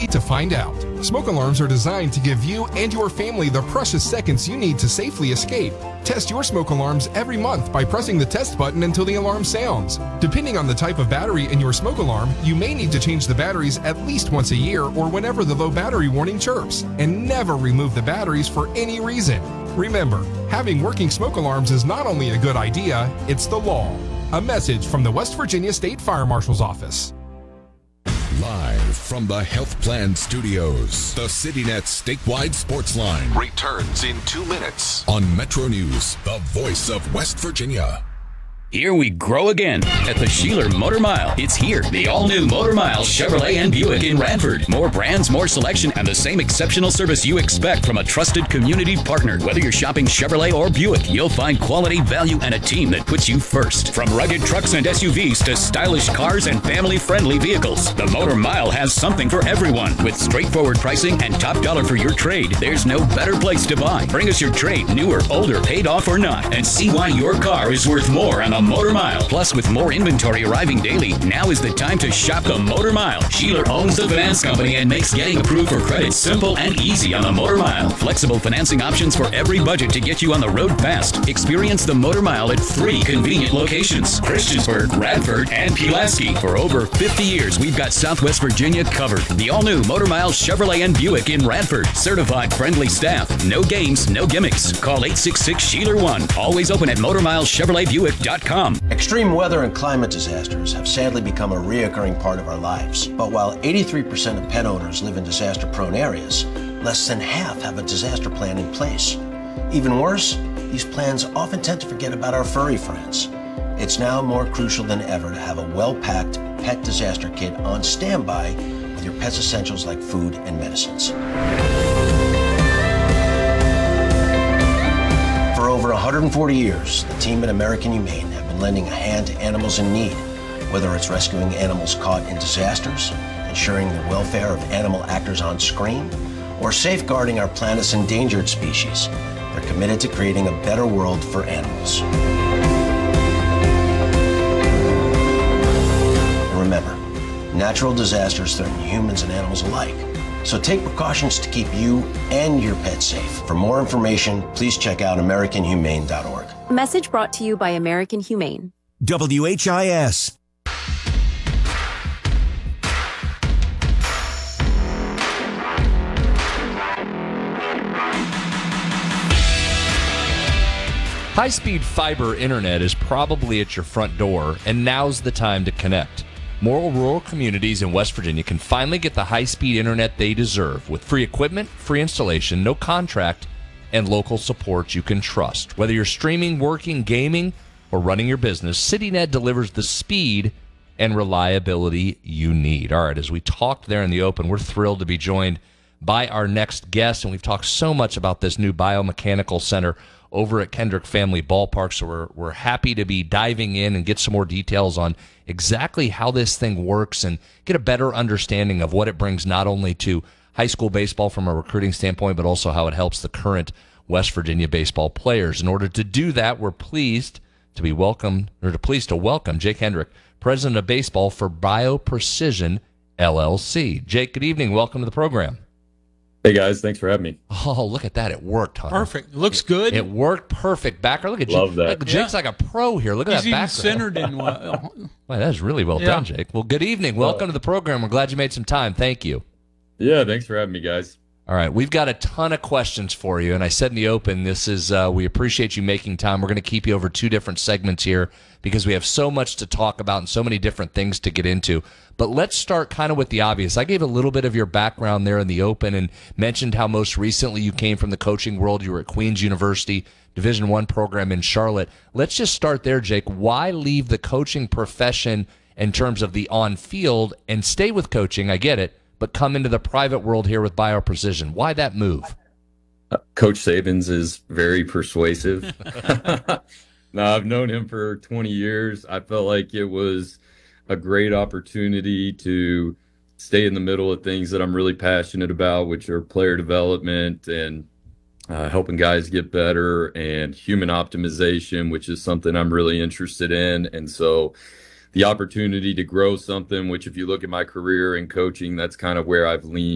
to find out. Smoke alarms are designed to give you and your family the precious seconds you need to safely escape. Test your smoke alarms every month by pressing the test button until the alarm sounds. Depending on the type of battery in your smoke alarm, you may need to change the batteries at least once a year or whenever the low battery warning chirps, and never remove the batteries for any reason. Remember, having working smoke alarms is not only a good idea, it's the law. A message from the West Virginia State Fire Marshal's Office. Live from the Health Plan Studios, the CityNet statewide sports line returns in 2 minutes on Metro News, the voice of West Virginia. Here we grow again at the Sheeler Motor Mile. It's here, the all-new Motor Mile Chevrolet and Buick in Radford. More brands, more selection, and the same exceptional service you expect from a trusted community partner. Whether you're shopping Chevrolet or Buick, you'll find quality, value, and a team that puts you first. From rugged trucks and SUVs to stylish cars and family-friendly vehicles, the Motor Mile has something for everyone. With straightforward pricing and top dollar for your trade, there's no better place to buy. Bring us your trade, new or older, paid off or not, and see why your car is worth more on a Motor Mile. Plus, with more inventory arriving daily, now is the time to shop the Motor Mile. Sheeler owns the finance company and makes getting approved for credit simple and easy on the Motor Mile. Flexible financing options for every budget to get you on the road fast. Experience the Motor Mile at 3 convenient locations: Christiansburg, Radford, and Pulaski. For over 50 years, we've got Southwest Virginia covered. The all-new Motor Mile Chevrolet and Buick in Radford. Certified friendly staff. No games, no gimmicks. Call 866-SHEELER1. Always open at MotorMileChevroletBuick.com. Extreme weather and climate disasters have sadly become a reoccurring part of our lives. But while 83% of pet owners live in disaster-prone areas, less than half have a disaster plan in place. Even worse, these plans often tend to forget about our furry friends. It's now more crucial than ever to have a well-packed pet disaster kit on standby with your pet's essentials like food and medicines. For over 140 years, the team at American Humane have been lending a hand to animals in need, whether it's rescuing animals caught in disasters, ensuring the welfare of animal actors on screen, or safeguarding our planet's endangered species. They're committed to creating a better world for animals. And remember, natural disasters threaten humans and animals alike. So take precautions to keep you and your pet safe. For more information, please check out AmericanHumane.org. Message brought to you by American Humane. WHIS. High-speed fiber internet is probably at your front door, and now's the time to connect. More rural communities in West Virginia can finally get the high-speed internet they deserve with free equipment, free installation, no contract, and local support you can trust. Whether you're streaming, working, gaming, or running your business, CityNet delivers the speed and reliability you need. All right, as we talked there in the open, we're thrilled to be joined by our next guest, and we've talked so much about this new biomechanical center over at Kendrick Family Ballpark, so we're happy to be diving in and get some more details on exactly how this thing works and get a better understanding of what it brings not only to high school baseball from a recruiting standpoint, but also how it helps the current West Virginia baseball players. In order to do that, we're pleased to welcome Jake Hendrick, President of Baseball for BioPrecision LLC. Jake, good evening. Welcome to the program. Hey, guys. Thanks for having me. Oh, look at that. It worked, Hunter. Perfect. Looks good. It worked perfect. Backer, look at Love that. Jake's like a pro here. Look at that background. He's even centered in Wow, that is really well done, Jake. Well, good evening. Welcome to the program. We're glad you made some time. Thank you. Yeah, thanks for having me, guys. All right, we've got a ton of questions for you, and I said in the open, this is we appreciate you making time. We're going to keep you over 2 different segments here because we have so much to talk about and so many different things to get into. But let's start kind of with the obvious. I gave a little bit of your background there in the open and mentioned how most recently you came from the coaching world. You were at Queens University, Division I program in Charlotte. Let's just start there, Jake. Why leave the coaching profession in terms of the on-field and stay with coaching? I get it. But come into the private world here with BioPrecision. Why that move? Coach Sabins is very persuasive. Now, I've known him for 20 years. I felt like it was a great opportunity to stay in the middle of things that I'm really passionate about, which are player development and helping guys get better, and human optimization, which is something I'm really interested in. And so the opportunity to grow something, which if you look at my career in coaching, that's kind of where I've leaned